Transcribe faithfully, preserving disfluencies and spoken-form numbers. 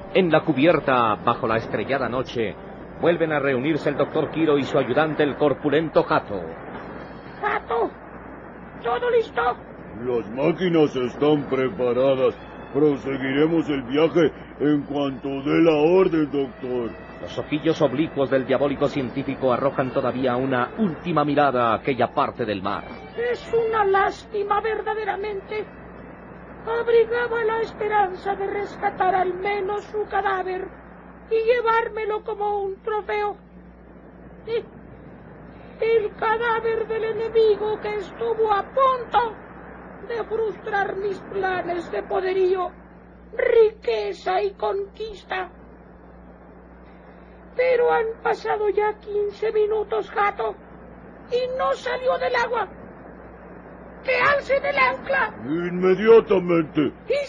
En la cubierta, bajo la estrellada noche, vuelven a reunirse el doctor Quiro y su ayudante, el corpulento Hato. ¡Hato! ¿Todo listo? Las máquinas están preparadas. Proseguiremos el viaje en cuanto dé la orden, doctor. Los ojillos oblicuos del diabólico científico arrojan todavía una última mirada a aquella parte del mar. Es una lástima, verdaderamente. Abrigaba la esperanza de rescatar al menos su cadáver y llevármelo como un trofeo. Y el cadáver del enemigo que estuvo a punto de frustrar mis planes de poderío, riqueza y conquista. Pero han pasado ya quince minutos, Hato, y no salió del agua. ¡Que alcen el ancla! Inmediatamente. Y